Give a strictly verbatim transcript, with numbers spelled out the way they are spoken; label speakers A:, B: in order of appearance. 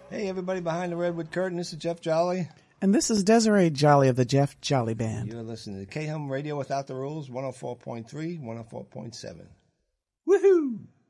A: Hey, everybody behind the Redwood Curtain. This is Jeff Jolly.
B: And this is Desiree Jolly of the Jeff Jolly Band.
A: You're listening to K-Hum Radio Without the Rules, one oh four point three, one oh four point seven.
B: Woohoo!